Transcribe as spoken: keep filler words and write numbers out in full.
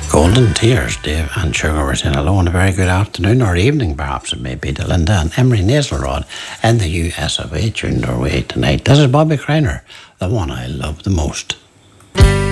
Golden Tears, Dave and Sugar were saying hello and a very good afternoon or evening, perhaps it may be, to Linda and Emery Naselrod in the U S of A tuned our way tonight. This is Bobby Criner, the one I love the most.